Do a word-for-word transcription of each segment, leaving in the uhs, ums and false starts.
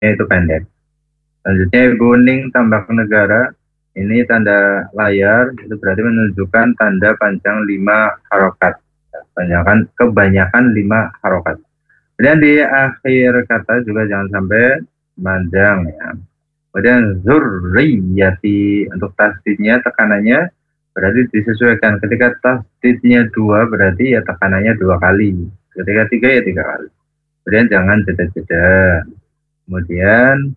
itu pendek. Selanjutnya kuning tambah negara, ini tanda layar, itu berarti menunjukkan tanda panjang lima harokat. Kebanyakan, kebanyakan lima harokat. Kemudian di akhir kata juga jangan sampai panjang ya. Kemudian zurriyati, untuk tasdidnya tekanannya berarti disesuaikan. Ketika tasdidnya dua berarti ya tekanannya dua kali. Ketika tiga ya tiga kali. Kemudian jangan jeda-jeda. Kemudian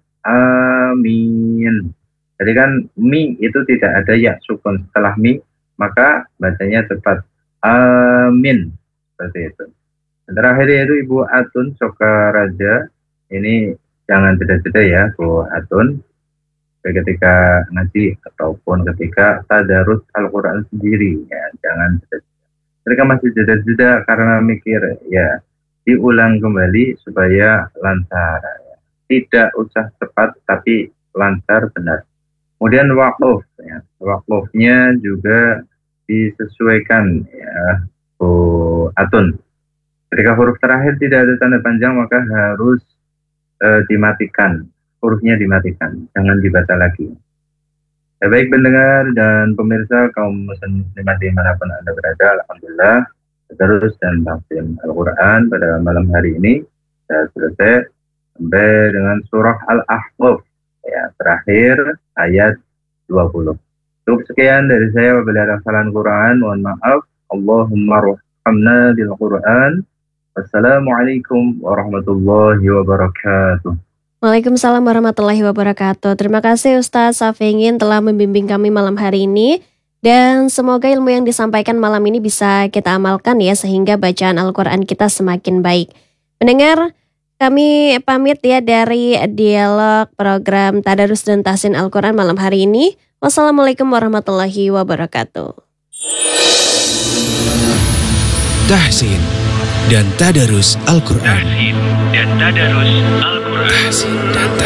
amin. Jadi kan mi itu tidak ada ya sukun setelah mi, maka bacanya cepat. Amin. Seperti itu. Dan terakhir yaitu Ibu Atun Sokaraja. Ini jangan jeda-jeda ya Bu Atun. Baik ketika ngaji ataupun ketika tadarus Al-Quran sendiri ya, jangan jeda-jeda. Mereka masih jeda-jeda karena mikir ya, diulang kembali supaya lancar. Tidak usah cepat tapi lancar benar. Kemudian wakuf ya. Wakufnya juga disesuaikan ya Bu Atun. Ketika huruf terakhir tidak ada tanda panjang maka harus e, dimatikan. Hurufnya dimatikan, jangan dibaca lagi. Ya, baik pendengar dan pemirsa kaum muslim muslimat dimanapun Anda berada, alhamdulillah terus dan tafsir Al-Quran pada malam hari ini sudah selesai sampai dengan surah Al-Ahqaf ya, terakhir ayat dua puluh. Cukup sekian dari saya, wabillahi ada kesalahan Quran, mohon maaf. Allahumma rahmna bil Quran. Wassalamualaikum warahmatullahi wabarakatuh. Waalaikumsalam warahmatullahi wabarakatuh. Terima kasih Ustaz Safingin telah membimbing kami malam hari ini. Dan semoga ilmu yang disampaikan malam ini bisa kita amalkan ya, sehingga bacaan Al-Quran kita semakin baik. Mendengar, kami pamit ya dari dialog program Tadarus dan Tahsin Al-Quran malam hari ini. Wassalamualaikum warahmatullahi wabarakatuh. Tahsin dan Tadarus Al-Quran. Tahsin dan Tadarus Al-Quran. Tahsin dan